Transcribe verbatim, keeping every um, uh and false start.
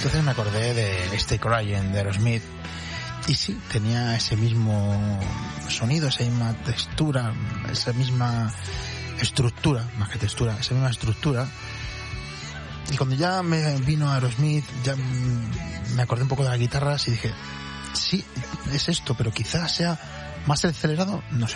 entonces me acordé de Stay Crying de Aerosmith. Y sí, tenía ese mismo sonido, esa misma textura, esa misma estructura, más que textura, esa misma estructura. Y cuando ya me vino Aerosmith, ya me acordé un poco de las guitarras y dije, sí, es esto, pero quizás sea más acelerado, no sé.